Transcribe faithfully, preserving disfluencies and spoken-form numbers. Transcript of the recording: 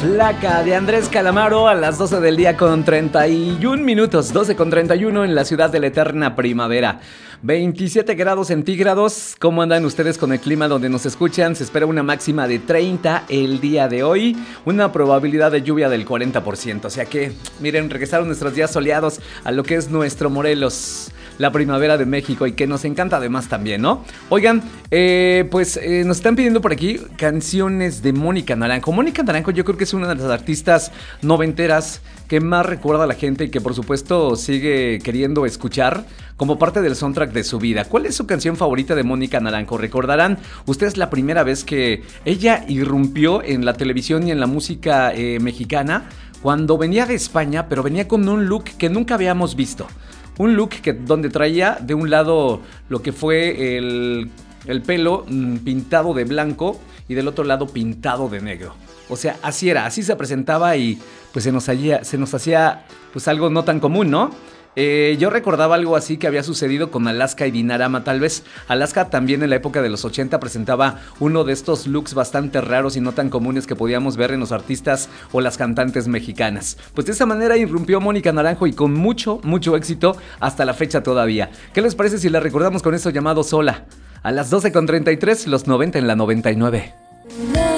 Flaca de Andrés Calamaro a las doce del día con treinta y un minutos, doce con treinta y uno en la ciudad de la eterna primavera. veintisiete grados centígrados. ¿Cómo andan ustedes con el clima donde nos escuchan? Se espera una máxima de treinta el día de hoy, una probabilidad de lluvia del cuarenta por ciento. O sea que, miren, regresaron nuestros días soleados a lo que es nuestro Morelos, la primavera de México, y que nos encanta además también, ¿no? Oigan, eh, pues eh, nos están pidiendo por aquí canciones de Mónica Naranjo. Mónica Naranjo yo creo que es una de las artistas noventeras que más recuerda a la gente y que por supuesto sigue queriendo escuchar como parte del soundtrack de su vida. ¿Cuál es su canción favorita de Mónica Naranjo? Recordarán ustedes la primera vez que ella irrumpió en la televisión y en la música eh, mexicana, cuando venía de España, pero venía con un look que nunca habíamos visto. Un look que, donde traía de un lado lo que fue el, el pelo mmm, pintado de blanco y del otro lado pintado de negro. O sea, así era, así se presentaba y pues se nos hacía, se nos hacía pues algo no tan común, ¿no? Eh, yo recordaba algo así que había sucedido con Alaska y Dinarama, tal vez. Alaska también en la época de los ochenta presentaba uno de estos looks bastante raros y no tan comunes que podíamos ver en los artistas o las cantantes mexicanas. Pues de esa manera irrumpió Mónica Naranjo y con mucho, mucho éxito hasta la fecha todavía. ¿Qué les parece si la recordamos con esto llamado Sola? A las doce con treinta y tres, los noventa en la noventa y nueve.